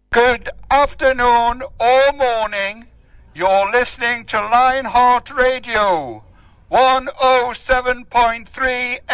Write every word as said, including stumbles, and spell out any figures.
Good afternoon or morning. You're listening to Lionheart Radio, one oh seven point three